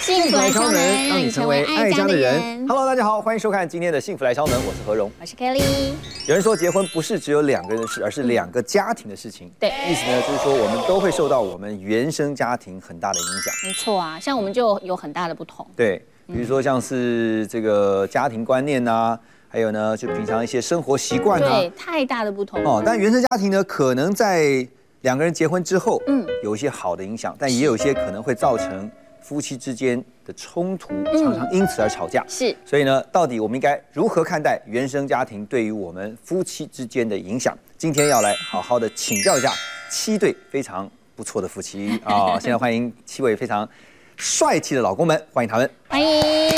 幸福来敲门，让你成为爱家的人。 Hello， 大家好，欢迎收看今天的《幸福来敲门》，我是何荣， 我是 Kelly。 有人说结婚不是只有两个人的事，而是两个家庭的事情。 对， 意思呢就是说我们都会受到我们原生家庭很大的影响。 没错啊，像我们就有很大的不同。 对，比如说像是这个家庭观念啊，还有呢就平常一些生活习惯啊， 对，太大的不同哦。但原生家庭呢，可能在两个人结婚之后，有一些好的影响，但也有一些可能会造成夫妻之间的冲突，常常因此而吵架。 是， 所以呢，到底我们应该如何看待原生家庭对于我们夫妻之间的影响？今天要来好好的请教一下7对非常不错的夫妻啊！现在欢迎7位非常帅气的老公们，欢迎他们， 欢迎，也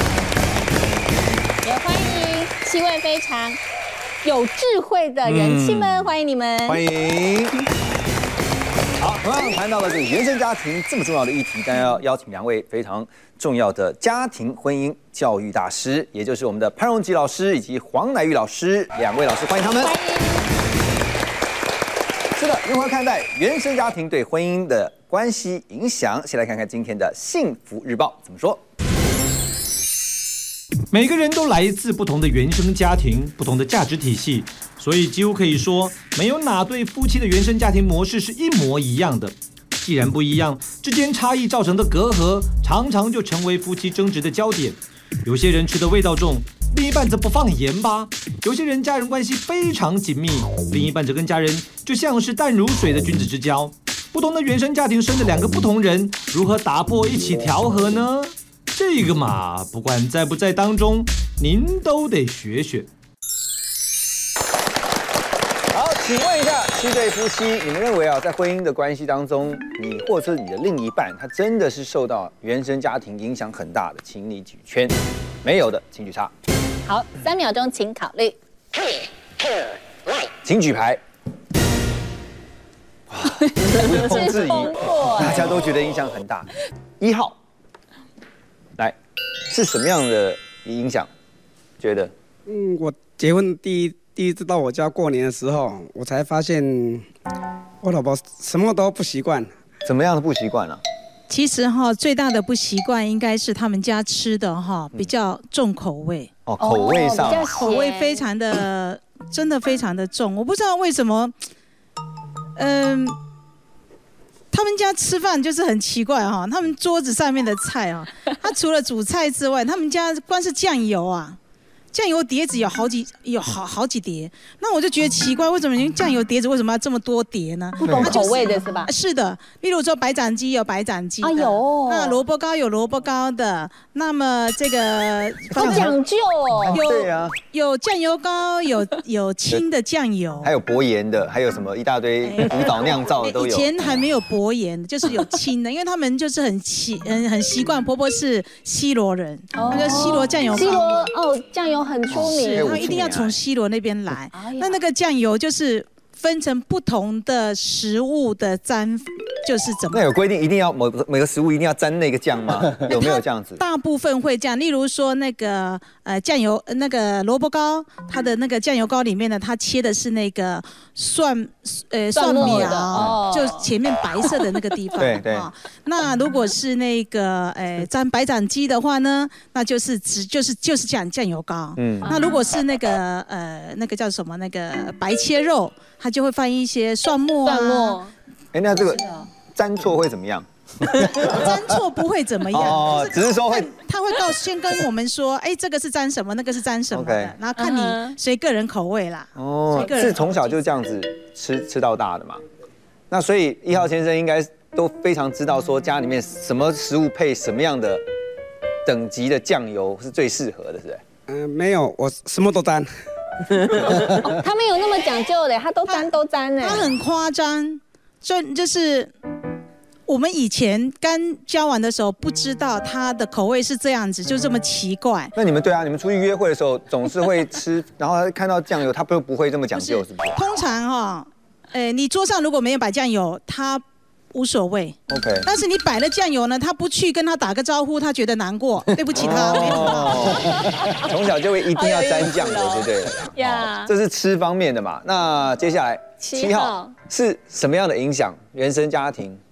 欢迎7位非常有智慧的人妻们，欢迎你们， 欢迎。好，同样谈到了这个原生家庭这么重要的议题，但要邀请2位非常重要的家庭婚姻教育大师，也就是我们的潘荣吉老师以及黄乃玉老师，2位老师，欢迎他们。 欢迎。 是的，如何看待原生家庭对婚姻的关系影响？先来看看今天的《幸福日报》怎么说。 每个人都来自不同的原生家庭，不同的价值体系，所以几乎可以说，没有哪对夫妻的原生家庭模式是一模一样的。既然不一样，之间差异造成的隔阂，常常就成为夫妻争执的焦点。有些人吃的味道重，另一半则不放盐巴；有些人家人关系非常紧密，另一半则跟家人就像是淡如水的君子之交。不同的原生家庭生的2个不同人，如何打破一起调和呢？这个嘛，不管在不在当中，您都得学学。 好，请问一下7对夫妻，你们认为啊，在婚姻的关系当中，你或者是你的另一半，他真的是受到原生家庭影响很大的，请你举圈；没有的，请举叉。 好，3秒钟，请考虑。 请举牌。哇，毋庸置疑，大家都觉得影响很大。1号。来，是什么样的影响？觉得？ 我结婚第一次到我家过年的时候，我才发现我老婆什么都不习惯。 怎么样的不习惯啊？ 其实最大的不习惯应该是他们家吃的比较重口味。 哦，口味上， 口味非常的，真的非常的重。我不知道为什么，他们家吃饭就是很奇怪他们桌子上面的菜他除了主菜之外，他们家光是酱油酱油碟子有好几碟，那我就觉得奇怪，为什么你酱油碟子为什么要这么多碟呢？ 不同口味的是吧？ 是的，例如说白斩鸡有白斩鸡的，那萝卜糕有萝卜糕的，那么这个好讲究哦。 对啊， 有酱油膏，有清的酱油， 还有薄盐的，还有什么一大堆古早酿造的都有。 以前还没有薄盐，就是有清的，因为他们就是很习惯。婆婆是西罗人，那个西罗酱油膏， 西罗酱油很出名， 是，他一定要从西罗那边来。那个酱油就是分成不同的食物的沾，就是怎么？ 那有规定一定要每个食物一定要沾那个酱吗？有没有这样子？ 大部分会这样，例如说那个酱油那个萝卜糕，它的那个酱油膏里面呢，它切的是那个蒜苗，就前面白色的那个地方。 对。 那如果是那个沾白斩鸡的话呢，那就是酱油膏。那如果是那个叫什么那个白切肉，它就会放一些蒜末啊。 那这个沾错会怎么样？ 沾错不会怎么样， 只是说他会先跟我们说，这个是沾什么，那个是沾什么的，然后看你随个人口味啦。 是从小就这样子吃到大的嘛？那所以1号先生应该都非常知道说家里面什么食物配什么样的等级的酱油是最适合的，是不是？ 没有，我什么都沾。 他没有那么讲究的，他都沾他很夸张。就是我们以前刚交往的时候，不知道他的口味是这样子，就这么奇怪。 那你们你们出去约会的时候，总是会吃，然后看到酱油，他不会这么讲究，是不是？ 通常你桌上如果没有摆酱油，他无所谓。 OK。 但是你摆了酱油呢，他不去跟他打个招呼，他觉得难过，对不起他。 从小就会一定要沾酱油，就对了呀。 这是吃方面的嘛？那接下来7号是什么样的影响？原生家庭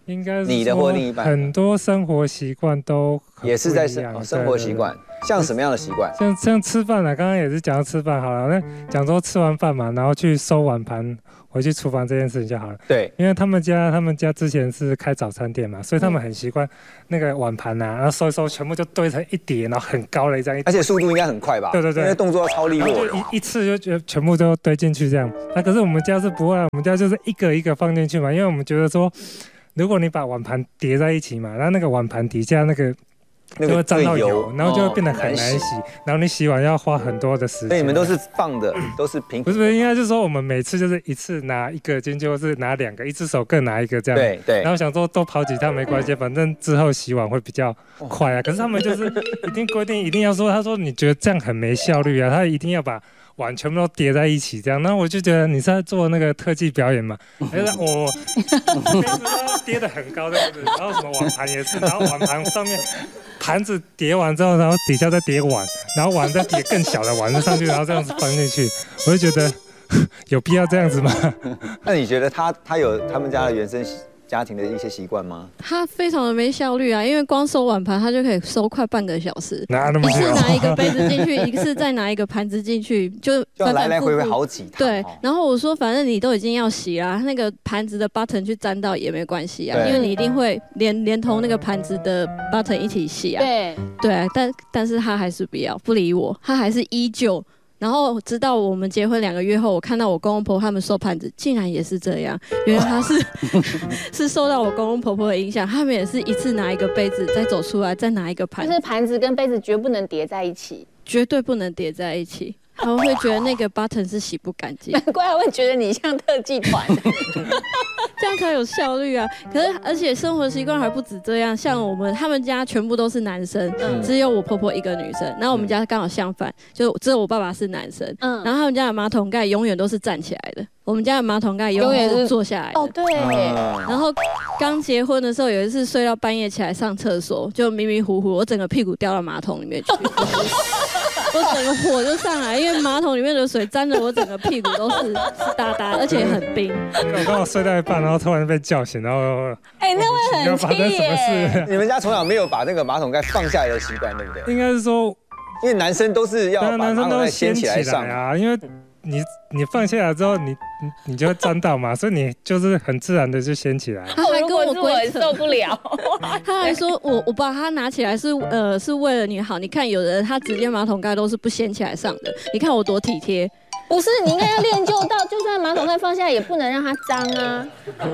应该是你的或另一半的很多生活习惯都很也是在不一样生活习惯，像什么样的习惯？ 像吃饭啦，刚刚也是讲到吃饭好了，那讲说吃完饭嘛，然后去收碗盘，回去厨房这件事情就好了。 对， 因为他们家之前是开早餐店嘛，所以他们很习惯那个碗盘啊，然后收一收，全部就堆成一叠，然后很高的一张， 而且速度应该很快吧？ 对， 因为动作超利落的， 一次就觉得全部都堆进去这样。那可是我们家是不会，我们家就是一个一个放进去嘛，因为我们觉得说，如果你把碗盘叠在一起嘛，然后那个碗盘底下那个就会沾到油，然后就会变得很难洗，然后你洗碗要花很多的时间。 所以你们都是放的，都是平。 不是，应该是说我们每次就是一次拿一个进去，或是拿2个，一只手各拿一个这样。 对。 然后想说多跑几趟没关系，反正之后洗碗会比较快啊。可是他们就是一定规定一定要说，他说你觉得这样很没效率啊，他一定要把碗全部都叠在一起这样。那我就觉得你是在做那个特技表演嘛？就是我叠得很高这样子，然后什么碗盘也是，然后碗盘上面。盘子叠完之后，然后底下再叠碗，然后碗再叠更小的碗上去，然后这样子放进去，我就觉得有必要这样子吗？ 那你觉得他有他们家的原生家庭的一些习惯吗？ 他非常的没效率啊，因为光收碗盘他就可以收快半个小时， 哪那么久？ 一次拿一个杯子进去，一次再拿一个盘子进去，就要来来回回好几趟。 对，然后我说反正你都已经要洗啦，那个盘子的 button 去沾到也没关系啊，因为你一定会连同那个盘子的 button 一起洗啊。对，但是他还是不理我，他还是依旧。然后直到我们结婚2个月后，我看到我公公婆婆他们收盘子，竟然也是这样。原来他是受到我公公婆婆的影响，他们也是一次拿一个杯子，再走出来，再拿一个盘子。 就是盘子跟杯子绝不能叠在一起， 绝对不能叠在一起。他们会觉得那个 button 是洗不干净， 难怪他会觉得你像特技团， 这样才有效率啊！可是而且生活习惯还不止这样，像他们家全部都是男生，只有我婆婆一个女生，然后我们家刚好相反，就只有我爸爸是男生，然后他们家的马桶盖永远都是站起来的，我们家的马桶盖永远是坐下来的。 哦，对。 然后刚结婚的时候，有一次睡到半夜起来上厕所，就迷迷糊糊，我整个屁股掉到马桶里面去。我整个火就上来，因为马桶里面的水沾着我整个屁股都是哒哒，而且很冰。 我刚好睡到一半，然后突然被叫醒，然后那会很气耶。 你们家从小没有把那个马桶盖放下来的习惯，对不对？ 应该是说， 因为男生都是要把马桶盖掀起来上啊，因为你放下来之后，你就会沾到嘛，所以你就是很自然的就掀起来。 他还跟我鬼扯， 受不了。 他还说我把它拿起来是为了你好。你看有人他直接马桶盖都是不掀起来上的，你看我多体贴。 不是，你应该要练就到，就算马桶盖放下来，也不能让它脏啊。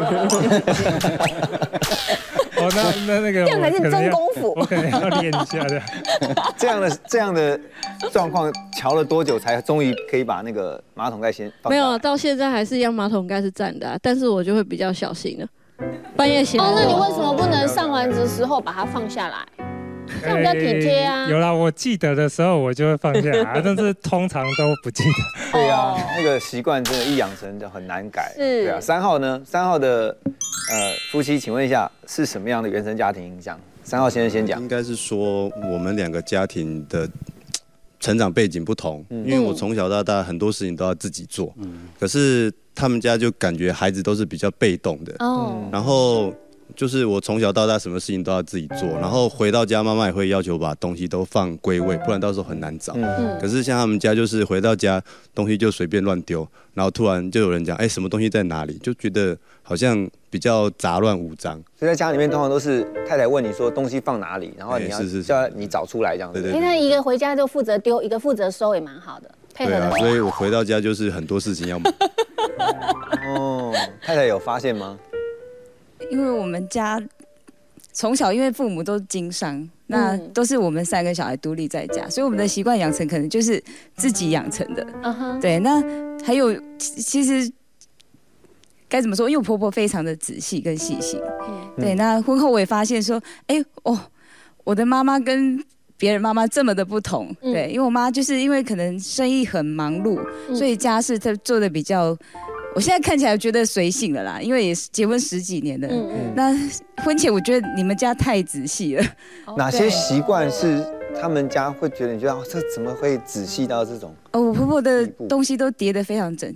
那个这样才是真功夫。 我可能要练一下的。 这样的状况，瞧了多久才终于可以把那个马桶盖先放下来？ 没有，到现在还是一样，马桶盖是站的，但是我就会比较小心了。半夜醒。 那你为什么不能上完的时候把它放下来？这样比较体贴啊。 有啦，我记得的时候我就会放下来，但是通常都不记得。 对啊，那个习惯真的，一养成就很难改。对啊，3号呢？3号的夫妻，请问一下是什么样的原生家庭影响？3号先生先讲。 应该是说我们2个家庭的成长背景不同，因为我从小到大很多事情都要自己做，可是他们家就感觉孩子都是比较被动的，然后。就是我从小到大什么事情都要自己做，然后回到家妈妈也会要求把东西都放归位，不然到时候很难找。可是像他们家就是回到家东西就随便乱丢，然后突然就有人讲，什么东西在哪里，就觉得好像比较杂乱无章。 所以在家里面通常都是太太问你说东西放哪里，然后你要叫你找出来这样子。 对。那一个回家就负责丢，一个负责收也蛮好的，配合的。 对啊，所以我回到家就是很多事情要忙。 太太有发现吗？ 因为我们家从小因为父母都经商，那都是我们3个小孩独立在家，所以我们的习惯养成可能就是自己养成的。对，那还有其实该怎么说？因为我婆婆非常的仔细跟细心。对，那婚后我也发现说，我的妈妈跟别人妈妈这么的不同。对，因为我妈就是因为可能生意很忙碌，所以家事她做的比较。我现在看起来觉得随性了啦，因为也是结婚10几年了。那婚前我觉得你们家太仔细了。 哪些习惯是他们家会觉得你觉得这怎么会仔细到这种？ 我婆婆的东西都叠得非常整齐。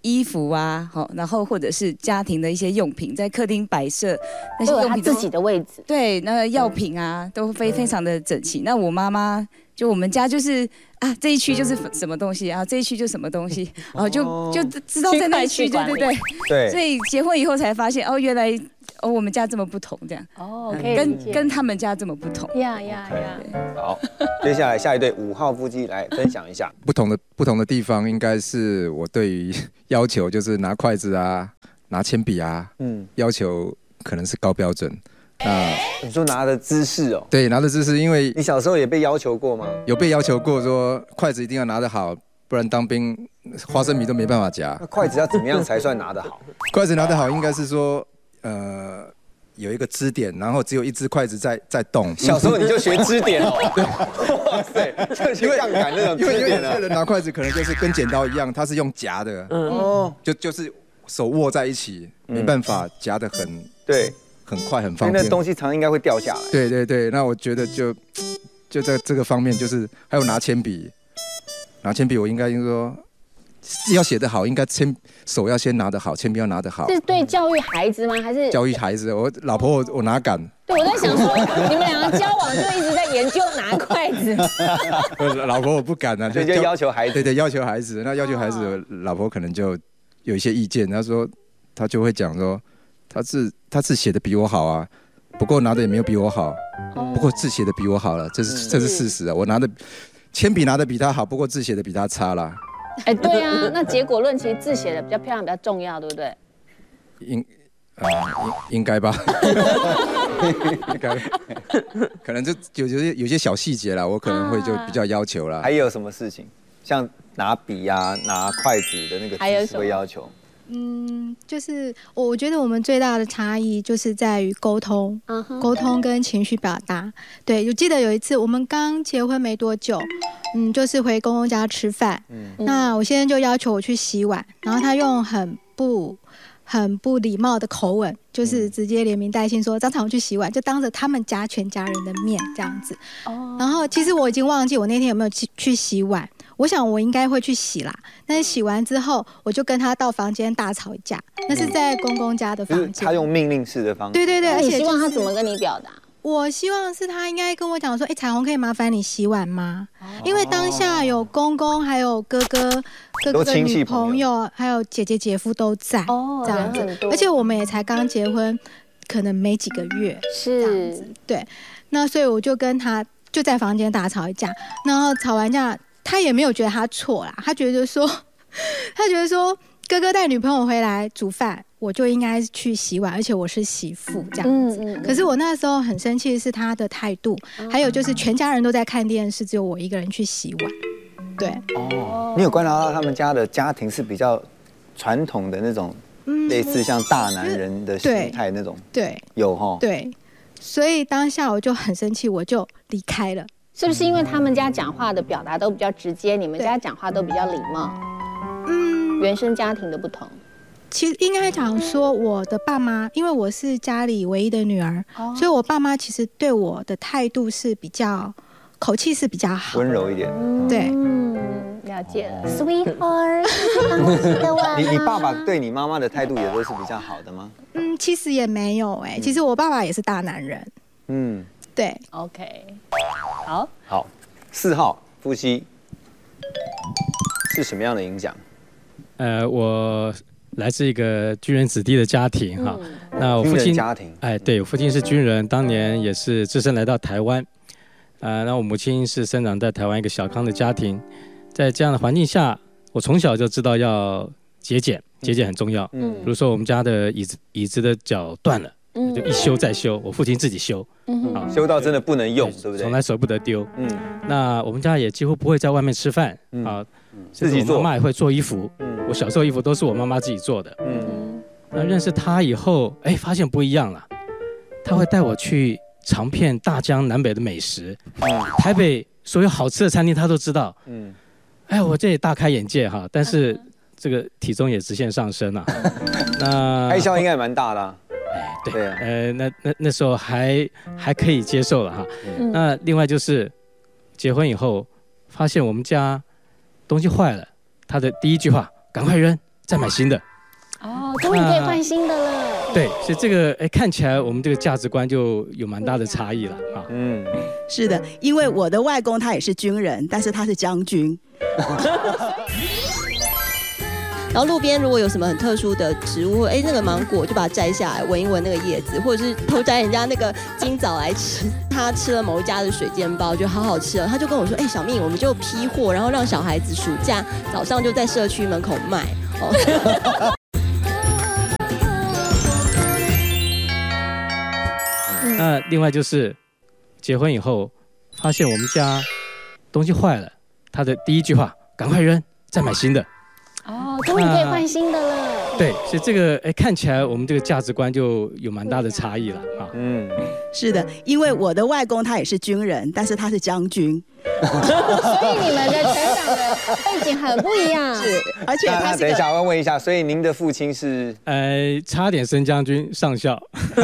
衣服啊，好，然后或者是家庭的一些用品，在客厅摆设那些用品自己的位置， 对，那药品啊都非常的整齐。那我妈妈就我们家就是啊这一区就是什么东西啊，这一区就什么东西，然后就知道在那一区，对。所以结婚以后才发现哦，原来我们家这么不同这样。 哦，可以跟他们家这么不同。 呀。 好，接下来下一对5号夫妻来分享一下不同的地方，应该是我对于要求就是拿筷子啊、拿铅笔啊，要求可能是高标准。 你说拿的姿势哦？ 对，拿的姿势，因为你小时候也被要求过吗？ 有被要求过，说筷子一定要拿得好，不然当兵花生米都没办法夹。 那筷子要怎么样才算拿得好？ 筷子拿得好，应该是说有一个支点，然后只有一只筷子在动。 小时候你就学支点哦？对，哇塞，就学杠杆那种支点了。 因为有些人拿筷子可能就是跟剪刀一样，它是用夹的，就是手握在一起，没办法夹得很快很方便。 那东西常应该会掉下来。 对，那我觉得就在这个方面，就是还有拿铅笔，我应该说要写得好，应该手要先拿得好，铅笔要拿得好。 是对教育孩子吗？还是教育孩子？我老婆我哪敢？ 对，我在想说，你们两个交往就一直在研究拿筷子。 老婆我不敢啊， 就要求孩子。 对，要求孩子。那要求孩子，老婆可能就有一些意见。她就会讲说，他字写的比我好啊，不过拿的也没有比我好，不过字写的比我好了，这是事实啊。我铅笔拿的比他好，不过字写的比他差啦。 对啊，那结果论，其实字写的比较漂亮比较重要，对不对？ 应该吧，应该，可能就有些小细节啦，我可能会就比较要求啦。 还有什么事情，像拿笔啊、拿筷子的那个姿势会要求？ 就是我觉得我们最大的差异就是在于沟通，沟通跟情绪表达。对，我记得有一次我们刚结婚没多久，就是回公公家吃饭，那我先生就要求我去洗碗，然后他用很不礼貌的口吻，就是直接连名带姓说张彩虹去洗碗，就当着他们家全家人的面这样子。然后其实我已经忘记我那天有没有去洗碗。我想我应该会去洗啦，但是洗完之后，我就跟他到房间大吵一架。那是在公公家的房间， 他用命令式的方式。 对，而且你希望他怎么跟你表达？ 我希望是他应该跟我讲说，彩虹可以麻烦你洗碗吗？因为当下有公公，还有哥哥的女朋友，还有姐姐姐夫都在，这样子。而且我们也才刚结婚，可能没几个月， 是这样子。对，那所以我就跟他就在房间大吵一架，然后吵完架。他也没有觉得他错啦，他觉得说哥哥带女朋友回来煮饭，我就应该去洗碗，而且我是媳妇这样子。可是我那时候很生气的是他的态度，还有就是全家人都在看电视，只有我一个人去洗碗。对， 你有观察到他们家的家庭是比较传统的那种，类似像大男人的心态那种。对，有齁。 对，所以当下我就很生气，我就离开了。 是不是因为他们家讲话的表达都比较直接，你们家讲话都比较礼貌？原生家庭的不同。 其实应该讲说，我的爸妈，因为我是家里唯一的女儿，所以我爸妈其实对我的态度是比较，口气是比较好， 温柔一点。 对， 了解了 ，Sweetheart， 你爸爸对你妈妈的态度也都是比较好的吗？ 其实也没有其实我爸爸也是大男人。对 ，OK， 好，4号夫妻是什么样的影响？ 我来自一个军人子弟的家庭哈。那我父亲家庭， 对，我父亲是军人，当年也是只身来到台湾。那我母亲是生长在台湾一个小康的家庭，在这样的环境下，我从小就知道要节俭很重要。比如说我们家的椅子的脚断了。就一修再修，我父亲自己修， 修到真的不能用，对不对？ 从来舍不得丢。那我们家也几乎不会在外面吃饭自己做。 我妈妈也会做衣服，我小时候衣服都是我妈妈自己做的。那认识她以后，发现不一样了，她会带我去尝遍大江南北的美食，台北所有好吃的餐厅她都知道。我这也大开眼界哈，但是这个体重也直线上升啊。那开销应该也蛮大的。 对，那时候还可以接受了哈。那另外就是结婚以后，发现我们家东西坏了，他的第一句话赶快扔， 再买新的。 哦，终于可以换新的了。 对，所以这个看起来我们这个价值观就有蛮大的差异了啊。 是的，因为我的外公他也是军人，但是他是将军。 然后路边如果有什么很特殊的植物，那个芒果就把它摘下来闻一闻那个叶子，或者是偷摘人家那个金枣来吃。他吃了某一家的水煎包，觉得好好吃哦，他就跟我说：“小蜜，我们就批货，然后让小孩子暑假早上就在社区门口卖。” 那另外就是结婚以后，发现我们家东西坏了，他的第一句话：“赶快扔，再买新的。” 哦，终于可以换新的了。 对，所以这个看起来我们这个价值观就有蛮大的差异了啊。 是的，因为我的外公他也是军人，但是他是将军。 所以你们的成长的背景很不一样。 是，而且他是等一下，我要问一下，所以您的父亲是？ 差点升将军上校。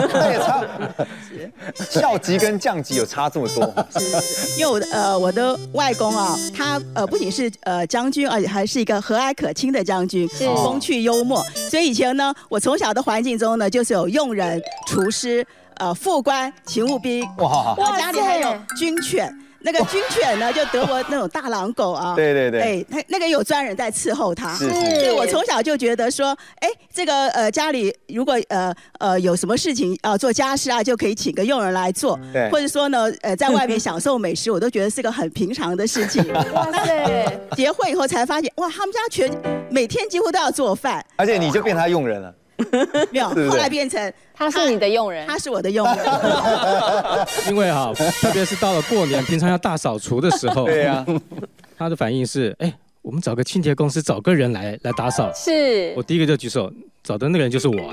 校级跟将级有差这么多？ 因为我的外公啊，他不仅是将军，而且还是一个和蔼可亲的将军，风趣幽默。所以以前呢，我从小的环境中呢，就是有佣人、厨师、副官、勤务兵，哇，家里还有军犬。那个军犬呢，就德国那种大狼狗啊， 对， 那个有专人在伺候它， 所以我从小就觉得说，这个家里如果有什么事情做家事啊，就可以请个佣人来做，或者说呢在外面享受美食，我都觉得是个很平常的事情。哇塞！结婚以后才发现，哇，他们家每天几乎都要做饭， 而且你就变他佣人了。 没有，后来变成他是你的佣人， 他是我的佣人。 因为特别是到了过年，平常要大扫除的时候， 对呀， 他的反应是，我们找个清洁公司，找个人来打扫。 是， 我第一个就举手，找的那个人就是我啊。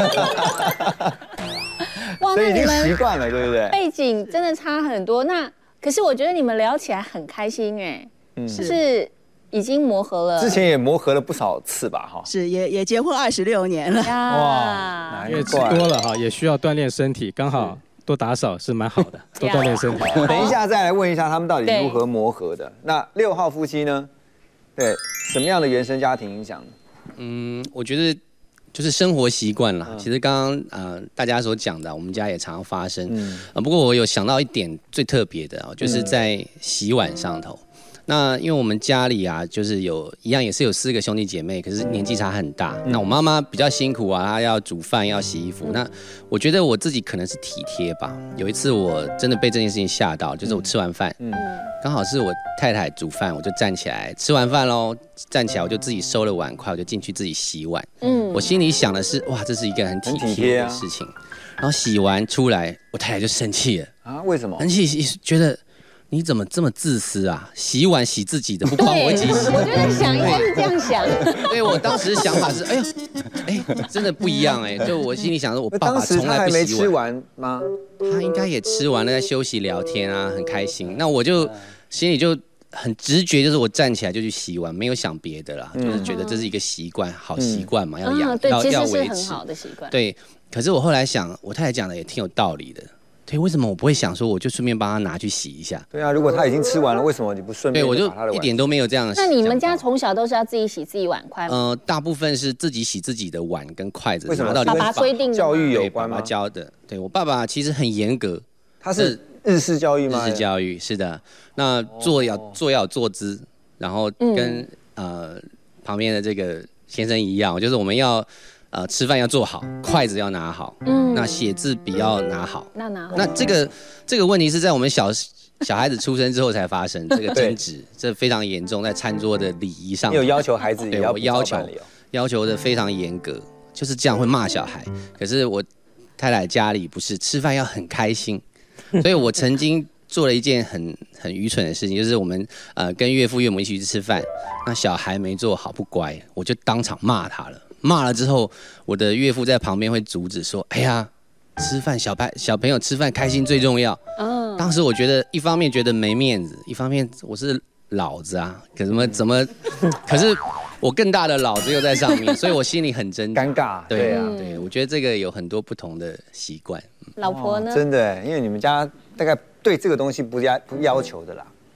哇， 所以已经习惯了，对不对？ 背景真的差很多。那可是我觉得你们聊起来很开心就是已经磨合了， 之前也磨合了不少次吧， 是也结婚26年了， 哇， 因为吃多了也需要锻炼身体，刚好多打扫是蛮好的，多锻炼身体。 等一下再来问一下他们到底如何磨合的。那6号夫妻呢？对，什么样的原生家庭影响？ 我觉得就是生活习惯啦。其实刚刚大家所讲的，我们家也常常发生。不过我有想到一点最特别的就是在洗碗上头。那因为我们家里就是一样也是有4个兄弟姐妹，可是年纪差很大。那我妈妈比较辛苦她要煮饭要洗衣服。那我觉得我自己可能是体贴吧。有一次我真的被这件事情吓到，就是我吃完饭，刚好是我太太煮饭，我就站起来吃完饭喽，站起来我就自己收了碗筷，我就进去自己洗碗。我心里想的是，哇，这是一个很体贴的事情。然后洗完出来，我太太就生气了啊？ 为什么？ 生气，觉得。你怎么这么自私啊？洗碗洗自己的，不帮我一起洗。 我觉得想应该是这样想。 对，我当时想法是，真的不一样就我心里想说，我爸爸从来不洗碗。当时他还没吃完吗？ 他应该也吃完了，在休息聊天很开心。那我就心里就很直觉，就是我站起来就去洗碗，没有想别的啦，就是觉得这是一个习惯，好习惯嘛，要养，要维持。 很好的习惯。 对，可是我后来想，我太太讲的也挺有道理的。对，为什么我不会想说，我就顺便帮他拿去洗一下？ 对啊，如果他已经吃完了，为什么你不顺便？ 对，我就一点都没有这样。 那你们家从小都是要自己洗自己碗筷吗？ 大部分是自己洗自己的碗跟筷子。 为什么？ 爸爸规定的教育有关吗？ 爸爸教的。对，我爸爸其实很严格。 他是日式教育吗？ 日式教育是的。那要有坐姿，然后跟旁边的这个先生一样，就是我们要。吃饭要做好，筷子要拿好，那写字笔要拿好。那这个问题是在我们小孩子出生之后才发生，这个争执，这非常严重，在餐桌的礼仪上。 你有要求孩子也要要求的非常严格，就是这样会骂小孩。可是我太太家里不是吃饭要很开心，所以我曾经做了一件很愚蠢的事情，就是我们跟岳父岳母一起去吃饭，那小孩没做好不乖，我就当场骂他了。骂了之后，我的岳父在旁边会阻止说：“哎呀，吃饭小朋友吃饭开心最重要。”当时我觉得一方面觉得没面子，一方面我是老子啊，怎么，可是我更大的老子又在上面，所以我心里很挣扎， 尴尬。 对啊，对，我觉得这个有很多不同的习惯。 老婆呢？ 真的，因为你们家大概对这个东西不要求的啦。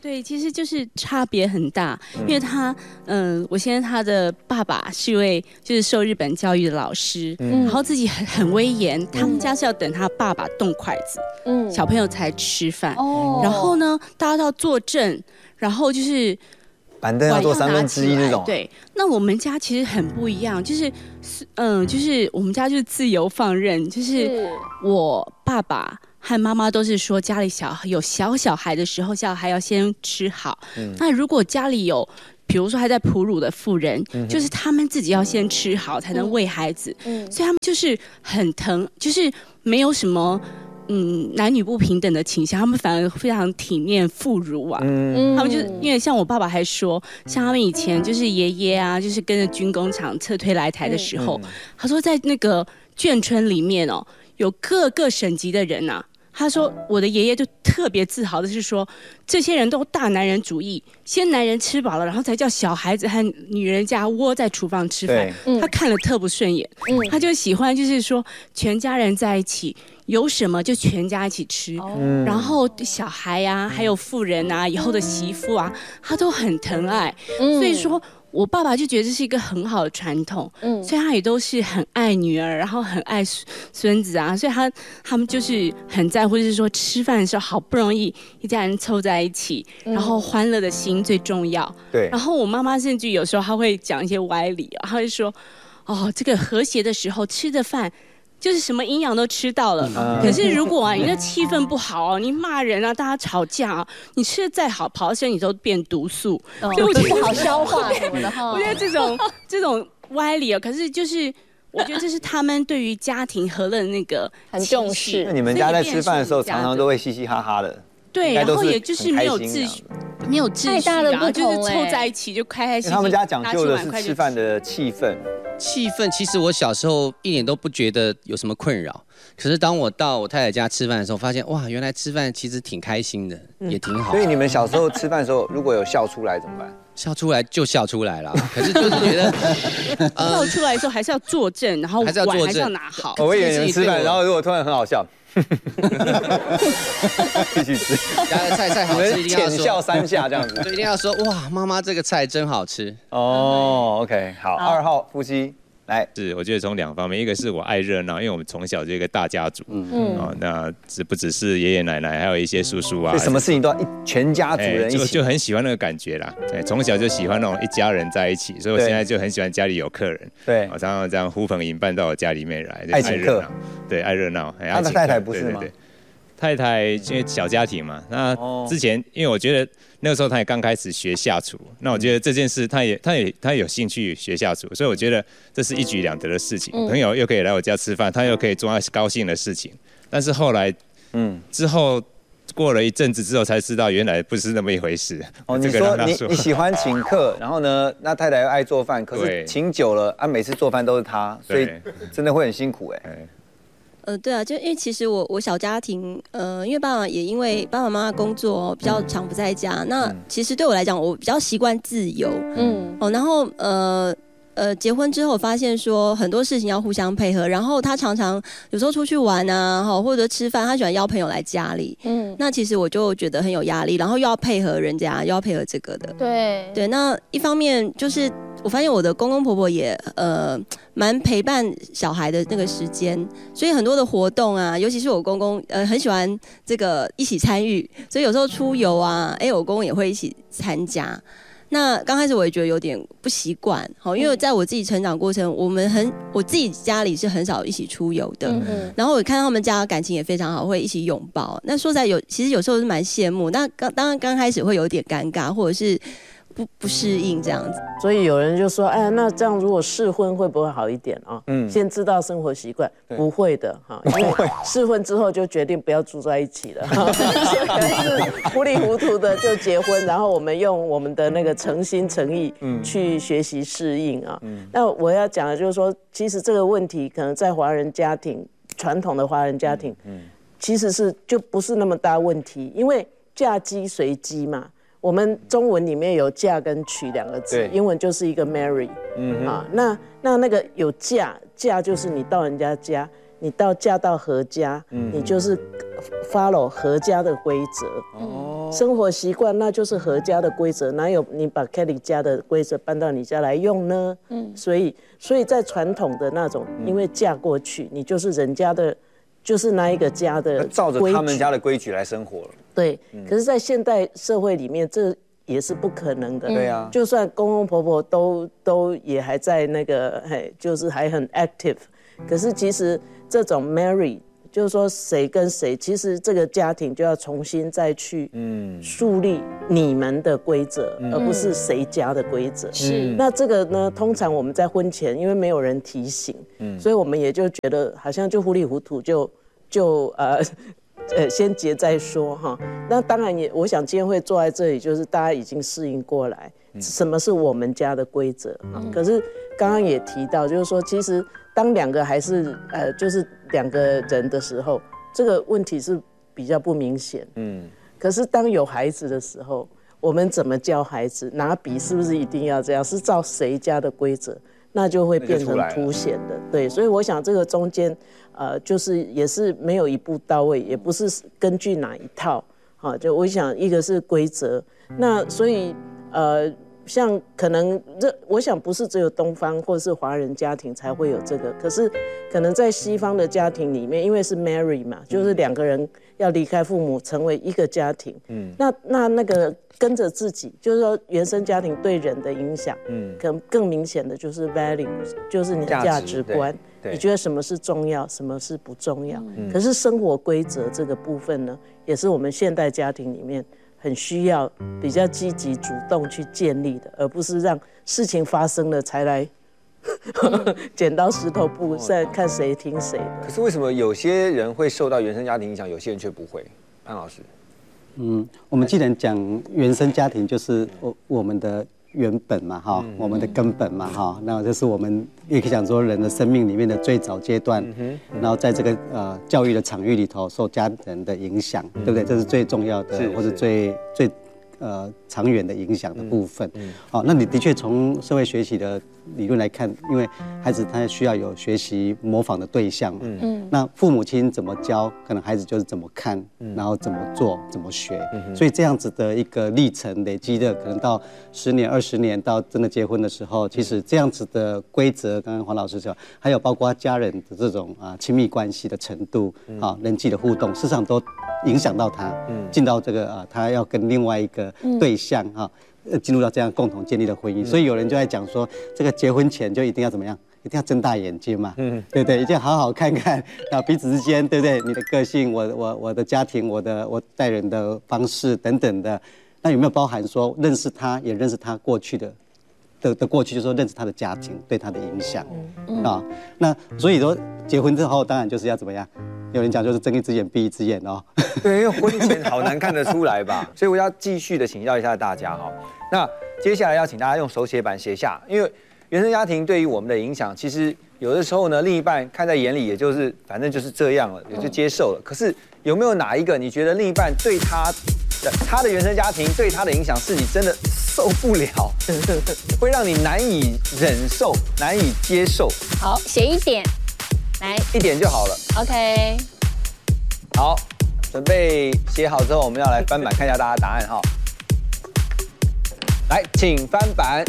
对，其实就是差别很大，因为我先生他的爸爸是一位就是受日本教育的老师，然后自己很威严，他们家是要等他爸爸动筷子，小朋友才吃饭，然后呢，大家都要坐正，然后就是板凳要坐1/3那种。 对，那我们家其实很不一样，就是我们家就是自由放任，就是我爸爸和妈妈都是说，家里有小孩的时候，小孩要先吃好。那如果家里有，比如说还在哺乳的妇人，就是他们自己要先吃好，才能喂孩子。所以他们就是很疼，就是没有什么男女不平等的倾向，他们反而非常体面妇孺啊。他们就是因为像我爸爸还说，像他们以前就是爷爷啊，就是跟着军工厂撤退来台的时候，他说在那个眷村里面哦，有各个省级的人啊。他说：“我的爷爷就特别自豪的是说，这些人都大男人主义，先男人吃饱了，然后才叫小孩子和女人家窝在厨房吃饭。他看了特不顺眼，他就喜欢就是说全家人在一起，有什么就全家一起吃，然后小孩啊，还有妇人啊，以后的媳妇啊，他都很疼爱。所以说。”我爸爸就觉得这是一个很好的传统，所以他也都是很爱女儿，然后很爱孙子啊，所以他们就是很在乎，就是说吃饭的时候好不容易一家人凑在一起，然后欢乐的心最重要。对。然后我妈妈甚至有时候她会讲一些歪理，她会说，这个和谐的时候吃的饭。就是什么营养都吃到了，可是如果你的气氛不好你骂人啊，大家吵架啊，你吃的再好，跑到身体都变毒素， 所以我觉得不好消化什么的哈。 我觉得这种歪理可是就是我觉得这是他们对于家庭和乐的那个很重视。 那你们家在吃饭的时候，常常都会嘻嘻哈哈的。 对，然后也就是没有秩序啊，就是凑在一起就开开心心。 他们家讲究的是吃饭的气氛。 气氛其实我小时候一点都不觉得有什么困扰，可是当我到我太太家吃饭的时候，发现哇，原来吃饭其实挺开心的，也挺好。 所以你们小时候吃饭的时候，如果有笑出来怎么办？ 笑出来就笑出来了，可是就是觉得笑出来的时候还是要坐正，然后碗还是要拿好。 我以为你们吃饭，然后如果突然很好笑。继续吃， 家的菜好吃，一定要浅笑3下这样子， 就一定要说哇，妈妈这个菜真好吃哦。OK， 好，2号夫妻来， 我觉得从2方面，一个是我爱热闹，因为我们从小就一个大家族，那不只是爷爷奶奶，还有一些叔叔啊， 什么事情都要全家族人一起， 就很喜欢那个感觉啦。对，从小就喜欢那种一家人在一起，所以我现在就很喜欢家里有客人，对，常常这样呼朋引伴到我家里面来， 爱请客， 对，爱热闹。 他的太太不是吗？ 太太因为小家庭嘛，那之前因为我觉得那个时候他也刚开始学下厨，那我觉得这件事他有兴趣学下厨，所以我觉得这是一举两得的事情。朋友又可以来我家吃饭，他又可以做他高兴的事情。但是后来，之后过了一阵子之后才知道，原来不是那么一回事。 你说你喜欢请客，然后呢，那太太又爱做饭，可是请久了每次做饭都是他，所以真的会很辛苦对啊，就因为其实我小家庭，因为爸爸妈妈工作比较常不在家，那其实对我来讲，我比较习惯自由，然后结婚之后发现说很多事情要互相配合，然后他常常有时候出去玩啊，或者吃饭，他喜欢邀朋友来家里，那其实我就觉得很有压力，然后又要配合人家，又要配合这个的，对，那一方面就是我发现我的公公婆婆也蛮陪伴小孩的那个时间，所以很多的活动啊，尤其是我公公很喜欢这个一起参与，所以有时候出游啊，我公公也会一起参加。那刚开始我也觉得有点不习惯，因为在我自己成长过程，我自己家里是很少一起出游的，然后我看到他们家感情也非常好，会一起拥抱。那说实在其实有时候是蛮羡慕，那当然刚开始会有点尴尬，或者是不适应这样子。 所以有人就说，那这样如果试婚会不会好一点啊？先知道生活习惯，不会的哈，因为试婚之后就决定不要住在一起了，是糊里糊涂的就结婚，然后我们用我们的那个诚心诚意去学习适应啊。那我要讲的就是说，其实这个问题可能在华人家庭，传统的华人家庭，其实就不是那么大问题，因为嫁鸡随鸡嘛。我们中文里面有嫁跟娶2个字，英文就是一个 marry，那个有嫁就是你到人家家， 你嫁到何家，你就是 follow 何家的规则。生活习惯那就是何家的规则，哪有你把 Kelly 家的规则搬到你家来用呢？所以在传统的那种，因为嫁过去，你就是人家的，就是那一个家的， 照着他们家的规矩来生活了。对， 可是，在现代社会里面，这也是不可能的。 对啊， 就算公公婆婆都也还在那个，就是还很 active， 可是其实这种 marry。就是说，谁跟谁，其实这个家庭就要重新再去树立你们的规则，而不是谁家的规则。是，那这个呢，通常我们在婚前，因为没有人提醒，所以我们也就觉得好像就糊里糊涂先结再说哈。那当然也，我想今天会坐在这里，就是大家已经适应过来，什么是我们家的规则。可是刚刚也提到，就是说，其实当两个还是就是两个人的时候，这个问题是比较不明显。可是当有孩子的时候，我们怎么教孩子？拿笔是不是一定要这样？是照谁家的规则？那就会变成凸显的。对，所以我想这个中间，就是也是没有一步到位，也不是根据哪一套。就我想一个是规则，那所以像可能我想不是只有东方或是华人家庭才会有这个，可是可能在西方的家庭里面，因为是 marry 嘛，就是两个人要离开父母成为一个家庭，那个跟着自己，就是说原生家庭对人的影响，可能更明显的就是 value， 就是你的价值观，你觉得什么是重要，什么是不重要。可是生活规则这个部分呢，也是我们现代家庭里面很需要比较积极主动去建立的，而不是让事情发生了才来剪刀石头布，再看谁听谁的。 可是为什么有些人会受到原生家庭影响，有些人却不会？潘老师， 我们既然讲原生家庭，就是我们的原本嘛，哈，我们的根本嘛，哈，那这是我们也可以讲说人的生命里面的最早阶段，然后在这个教育的场域里头受家人的影响，对不对？这是最重要的，或者最长远的影响的部分。好，那你的确从社会学习的理论来看，因为孩子他需要有学习模仿的对象，那父母亲怎么教，可能孩子就是怎么看，然后怎么做，怎么学，所以这样子的一个历程累积的，可能到10年、20年，到真的结婚的时候，其实这样子的规则，刚刚黄老师讲，还有包括家人的这种亲密关系的程度，人际的互动，事实上都影响到他，进到这个他要跟另外一个对象进入到这样共同建立的婚姻，所以有人就在讲说，这个结婚前就一定要怎么样？一定要睁大眼睛嘛，对不对？一定要好好看看彼此之间，对不对？你的个性，我的家庭，我待人的方式等等的，那有没有包含说认识他，也认识他过去的过去，就是说认识他的家庭对他的影响那所以说结婚之后，当然就是要怎么样？有人讲就是睁一只眼闭一只眼哦。 对，因为婚前好难看得出来吧，所以我要继续的请教一下大家哈。那接下来要请大家用手写板写下，因为原生家庭对于我们的影响，其实有的时候呢，另一半看在眼里，也就是反正就是这样了，也就接受了。可是有没有哪一个你觉得另一半对他的原生家庭对他的影响是你真的受不了，会让你难以忍受、难以接受？ 好，写一点。来 1点就好了。 OK， 好，准备写好之后，我们要来翻板看一下大家答案哈。来，请翻板。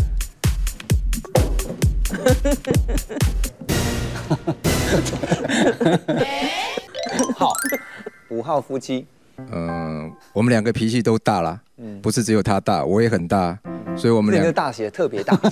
好，5号夫妻。 我们2个脾气都大啦，不是只有他大，我也很大，所以我们 2个大写特别大。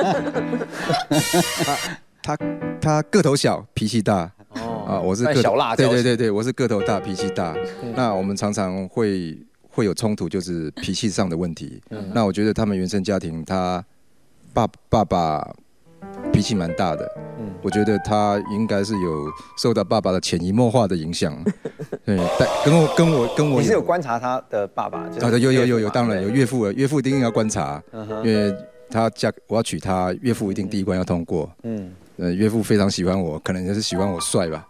他个头小，脾气大。我是小辣椒。 对，我是个头大，脾气大。那我们常常会有冲突，就是脾气上的问题。那我觉得他们原生家庭，他爸爸脾气蛮大的。我觉得他应该是有受到爸爸的潜移默化的影响。对，跟我。 你是有观察他的爸爸？ 有，当然有岳父一定要观察，因为我要娶她，岳父一定第一关要通过。岳父非常喜欢我，可能也是喜欢我帅吧。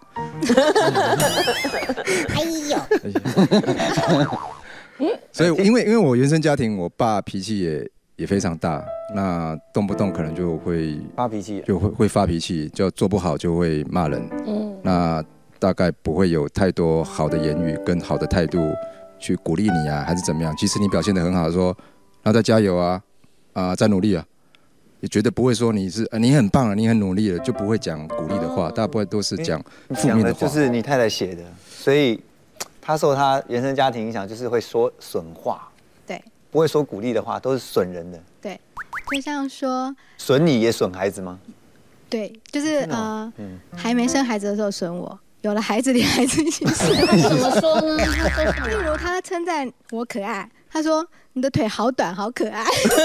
哎呦！所以因为我原生家庭，我爸脾气也非常大，那动不动可能就会发脾气， 就会发脾气，就做不好就会骂人。那大概不会有太多好的言语跟好的态度去鼓励你啊，还是怎么样。其实你表现得很好，说然后再加油啊，再努力啊，也绝对不会说你是你很棒了，你很努力了，就不会讲鼓励的话，大部分都是讲负面的话。 就是你太太写的，所以她受她原生家庭影响，就是会说损话， 对， 不会说鼓励的话，都是损人的。 对，就像说损你也损孩子吗？ 对，就是还没生孩子的时候损我，有了孩子连孩子一起损。 怎么说呢？ 例如他称赞我可爱，他说你的腿好短，好可爱，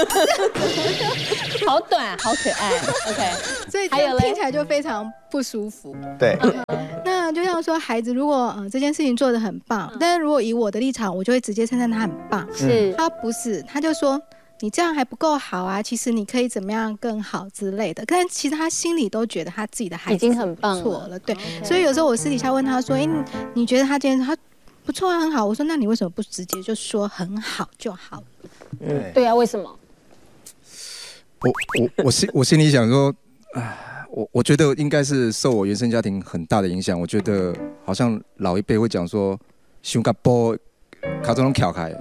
好短，好可爱。OK， 所以这样听起来就非常不舒服。 对， 那就像说孩子如果这件事情做得很棒，但是如果以我的立场，我就会直接称赞他很棒。 是， 他不是，他就说。你这样还不够好啊！其实你可以怎么样更好之类的，但其实他心里都觉得他自己的孩子已经很棒了，对。所以有时候我私底下问他说：“你觉得他今天他不错啊，很好？”我说：“那你为什么不直接就说很好就好了？” 对啊，为什么？ 我心里想说，我觉得应该是受我原生家庭很大的影响。我觉得好像老一辈会讲说，胸甲波。卡中拢撬开，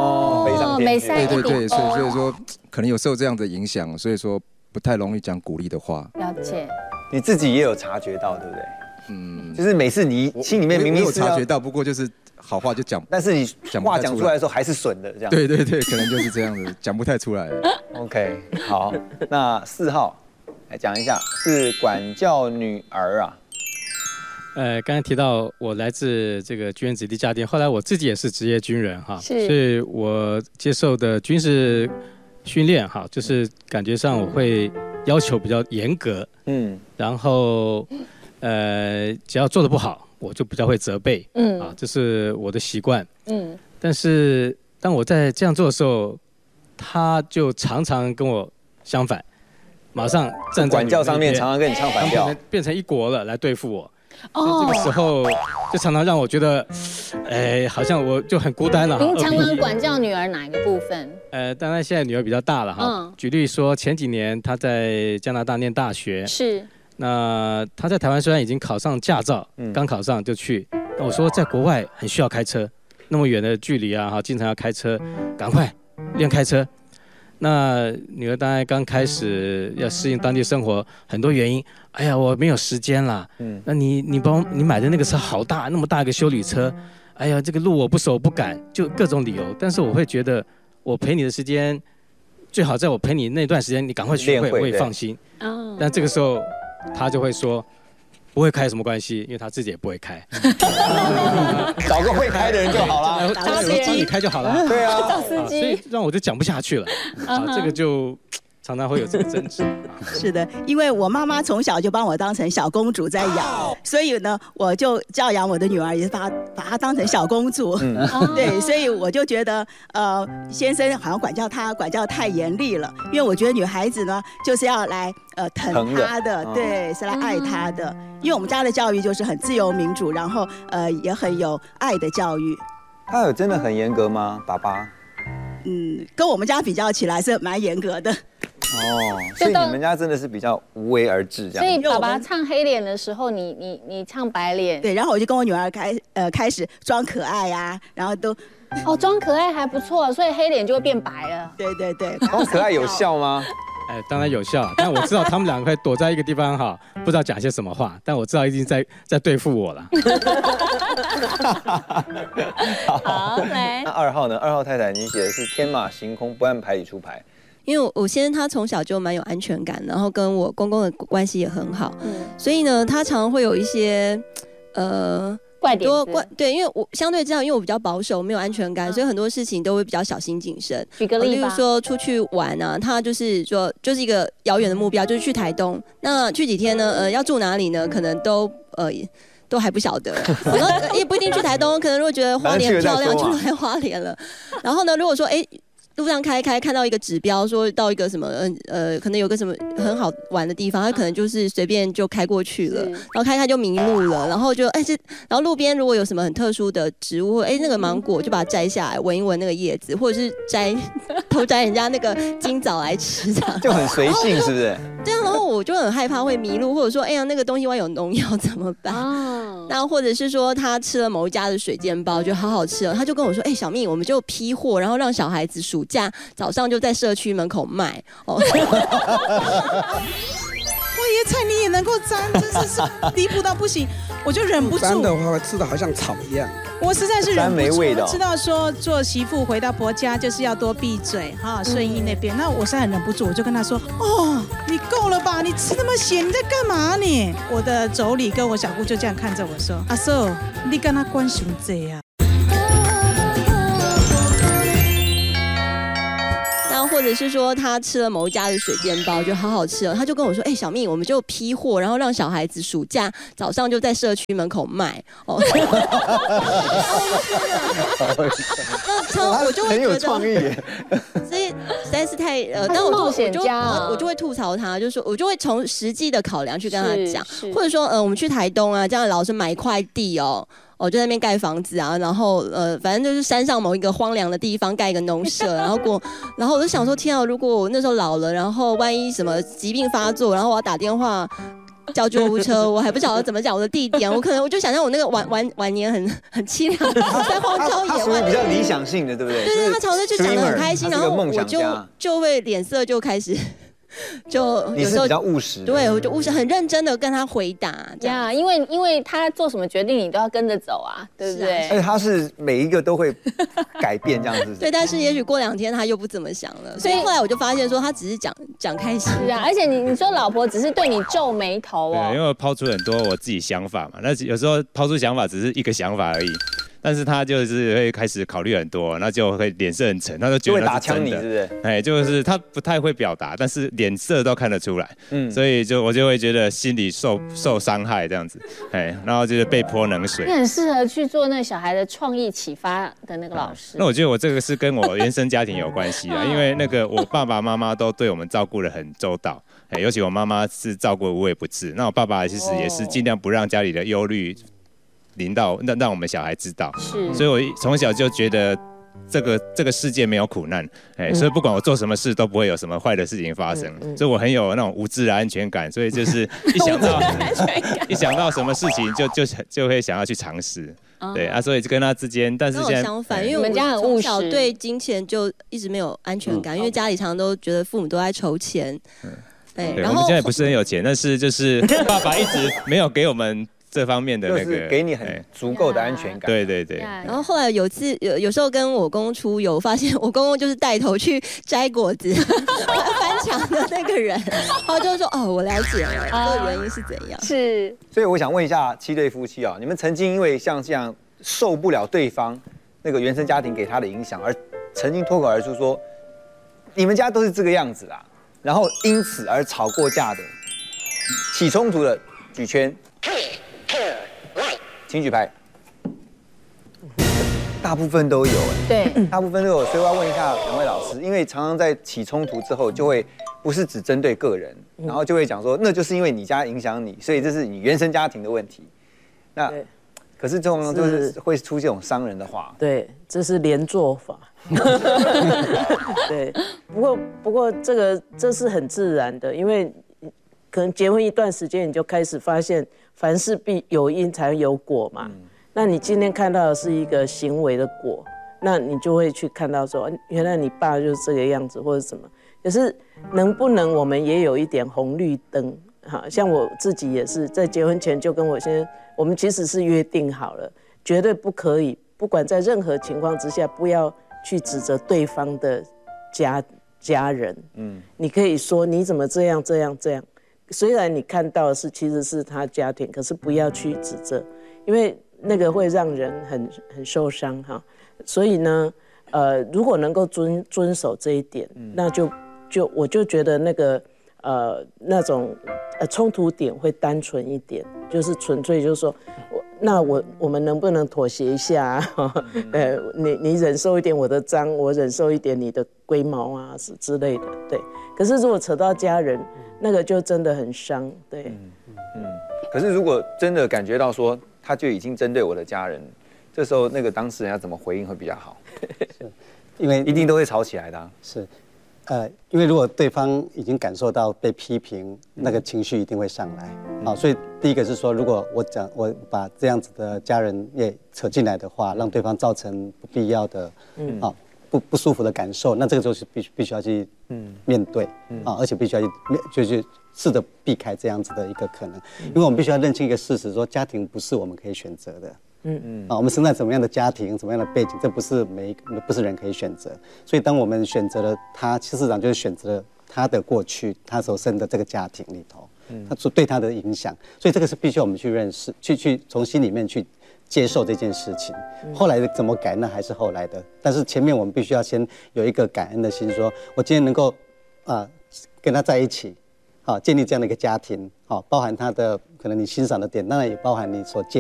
对，所以说可能有受这样的影响，所以说不太容易讲鼓励的话。 了解， 你自己也有察觉到，对不对？就是每次你心里面明明有察觉到，不过就是好话就讲， 但是你话讲出来的时候还是损的这样。 对，可能就是这样子，讲不太出来。 OK， 好，那4号来讲一下，是管教女儿啊。 刚才提到我来自这个军人子弟家庭，后来我自己也是职业军人哈，所以我接受的军事训练哈，就是感觉上我会要求比较严格，然后只要做得不好，我就比较会责备，这是我的习惯，但是当我在这样做的时候，他就常常跟我相反，马上站在管教上面常常跟你唱反调， 变成一国了来对付我。这个时候就常常让我觉得，好像我就很孤单了。 您常常管教女儿哪一个部分？ 当然现在女儿比较大了哈。举例说，前几年她在加拿大念大学， 是。 那她在台湾虽然已经考上驾照，刚考上就去。那我说在国外很需要开车，那么远的距离啊，哈，经常要开车，赶快练开车。那女儿当然刚开始要适应当地生活，很多原因。哎呀，我没有时间啦。那你买的那个车好大，那么大一个休旅车。哎呀，这个路我不熟不敢，就各种理由。但是我会觉得，我陪你的时间，最好在我陪你那段时间，你赶快学会，我也放心。但这个时候，他就会说，不会开有什么关系，因为他自己也不会开。 找个会开的人就好了， 找别人帮你开就好了。 对啊， 找司机。 所以让我就讲不下去了。这个就常常会有这个争执。 是的，因为我妈妈从小就把我当成小公主在养，所以呢，我就教养我的女儿，也是把她当成小公主。对，所以我就觉得，先生好像管教太严厉了，因为我觉得女孩子呢，就是要来疼她的，对，是来爱她的。因为我们家的教育就是很自由民主，然后也很有爱的教育。 他有真的很严格吗，爸爸？ 跟我们家比较起来是蛮严格的。 所以你们家真的是比较无为而治这样。 所以爸爸唱黑脸的时候，你唱白脸。 对，然后我就跟我女儿开始装可爱呀，然后都装可爱还不错，所以黑脸就会变白了。 对。 装可爱有效吗？ 当然有效，但我知道他们两个会躲在一个地方哈，不知道讲些什么话，但我知道一定在对付我了。 好，来。 那2号呢？2号太太，你写的是天马行空，不按牌理出牌。 因为我先生他从小就蛮有安全感，然后跟我公公的关系也很好，所以呢，他常常会有一些怪点对，因为我相对这样，因为我比较保守，没有安全感，所以很多事情都会比较小心谨慎。 举个例吧， 例如说出去玩啊，他就是说就是一个遥远的目标，就是去台东。那去几天呢？要住哪里呢？可能都还不晓得，然后也不一定去台东，可能如果觉得花莲很漂亮，就来花莲了。然后呢，如果说路上开看到一个指标，说到一个什么可能有个什么很好玩的地方，他可能就是随便就开过去了，然后开就迷路了，然后就然后路边如果有什么很特殊的植物，那个芒果就把它摘下来闻一闻那个叶子，或者是偷摘人家那个金枣来吃，这样就很随性，是不是？ 对啊，然后我就很害怕会迷路，或者说哎呀那个东西万一有农药怎么办？那或者是说他吃了某一家的水煎包，觉得好好吃哦，他就跟我说，哎，小蜜，我们就批货，然后让小孩子暑假早上就在社区门口卖哦。花椰菜你也能够沾，真是离谱到不行，我就忍不住。 沾的话吃的好像草一样。 我实在是忍不住， 我知道说做媳妇回到婆家就是要多闭嘴哈，顺义那边，那我实在很忍不住，我就跟他说，哦，你够了吧？你吃那么咸，你在干嘛你？我的妯娌跟我小姑就这样看着我说，阿嫂，你跟他关熊这啊？ 或者是说他吃了某一家的水煎包，觉得好好吃哦，他就跟我说，哎，小蜜，我们就批货，然后让小孩子暑假早上就在社区门口卖哦。那我就会觉得很有创意，所以实在是太但我就会吐槽他，就是说我就会从实际的考量去跟他讲，或者说我们去台东啊，这样老是买一块地哦。就在那边盖房子啊，然后反正就是山上某一个荒凉的地方盖一个农舍，然后我就想说，天啊，如果我那时候老了，然后万一什么疾病发作，然后我要打电话叫救护车，我还不晓得怎么讲我的地点，我就想象我那个晚年很凄凉，在荒郊野外， 比较理想性的，对不对？ 对，他常常就讲得很开心，然后我就会脸色就开始。就你是比较务实， 对，我就务实，很认真的跟他回答呀，因为他做什么决定，你都要跟着走啊，对不对？ 而且他是每一个都会改变这样子。 对，但是也许过2天他又不怎么想了，所以后来我就发现说，他只是讲开心。 是啊，而且你说老婆只是对你皱眉头哦， 对，因为我抛出很多我自己想法嘛，那有时候抛出想法只是一个想法而已。但是他就是会开始考虑很多，那就会脸色很沉，他就觉得打枪你，是不是？ 哎，就是他不太会表达，但是脸色都看得出来，所以我就会觉得心里受伤害这样子，哎，然后就是被泼冷水。 你很适合去做那小孩的创意启发的那个老师。 那我觉得我这个是跟我原生家庭有关系啊，因为那个我爸爸妈妈都对我们照顾得很周到，哎，尤其我妈妈是照顾无微不至，那我爸爸其实也是尽量不让家里的忧虑临到让我们小孩知道，所以我从小就觉得这个世界没有苦难，哎，所以不管我做什么事都不会有什么坏的事情发生，所以我很有那种无知的安全感，所以就是一想到什么事情就会想要去尝试，对啊，所以跟他之间，但是现在相反，因为我们从小对金钱就一直没有安全感，因为家里常常都觉得父母都在筹钱， 对，然后我们现在也不是很有钱，但是就是爸爸一直没有给我们这方面的那个， 给你很足够的安全感。 对对对。 然后后来有时候跟我公公出游，发现我公公就是带头去摘果子翻墙的那个人，然后就说哦，我了解了，这个原因是怎样。 是。 所以我想问一下7对夫妻啊，你们曾经因为像这样受不了对方那个原生家庭给他的影响，而曾经脱口而出说，你们家都是这个样子啦，然后因此而吵过架的、起冲突的，举圈。请举牌，大部分都有对， 大部分都有，所以我要问一下2位老师，因为常常在起冲突之后，就会不是只针对个人，然后就会讲说，那就是因为你家影响你，所以这是你原生家庭的问题。那可是这种就是会出现这种伤人的话， 对，这是连坐法。对，不过这是很自然的，因为可能结婚一段时间，你就开始发现。凡事必有因才有果嘛，那你今天看到的是一个行为的果，那你就会去看到说，原来你爸就是这个样子或者什么。可是能不能我们也有一点红绿灯？哈，像我自己也是在结婚前就跟我先生，我们其实是约定好了，绝对不可以，不管在任何情况之下，不要去指责对方的家人。你可以说你怎么这样。虽然你看到的其实是他家庭，可是不要去指责，因为那个会让人很受伤哈。所以呢，如果能够遵守这一点，那我就觉得那个那种冲突点会单纯一点，就是纯粹就是说，我们能不能妥协一下啊？你忍受一点我的脏，我忍受一点你的龟毛啊之类的，对。可是如果扯到家人，那个就真的很伤，对。 可是如果真的感觉到说他就已经针对我的家人，这时候那个当事人要怎么回应会比较好？ 是，因为一定都会吵起来的。 是， 因为如果对方已经感受到被批评，那个情绪一定会上来。好，所以第一个是说，如果我把这样子的家人也扯进来的话，让对方造成不必要的不舒服的感受，那这个时候是必须要去面对而且必须要去试着避开这样子的一个可能，因为我们必须要认清一个事实，说家庭不是我们可以选择的。我们生在怎么样的家庭，怎么样的背景，这不是人可以选择。所以当我们选择了他，事实上就是选择了他的过去，他所生的这个家庭里头，他所对他的影响。所以这个是必须我们去认识，去从心里面去接受这件事情。后来的怎么改，那还是后来的。但是前面我们必须要先有一个感恩的心，说我今天能够跟他在一起，建立这样的一个家庭，包含他的可能你欣赏的点，当然也包含你所接